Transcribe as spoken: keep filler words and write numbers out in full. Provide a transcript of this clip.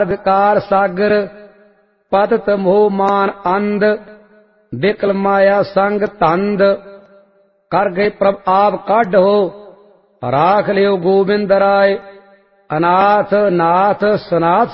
विकार सागर पतत मोह मान अंध बिकल माया संग तंद कर गए प्रभ आप काढ़ो राख लियो गोविंद राय अनाथ नाथ सनाथ